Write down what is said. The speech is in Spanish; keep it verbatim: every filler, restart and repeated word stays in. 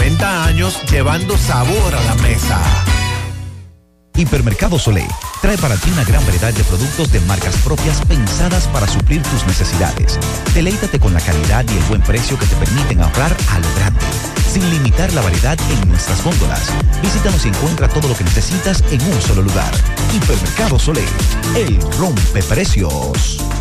noventa años llevando sabor a la mesa. Hipermercado Solé trae para ti una gran variedad de productos de marcas propias pensadas para suplir tus necesidades. Deleítate con la calidad y el buen precio que te permiten ahorrar a lo grande, sin limitar la variedad en nuestras góndolas. Visítanos y encuentra todo lo que necesitas en un solo lugar. Hipermercado Solé, el rompe precios.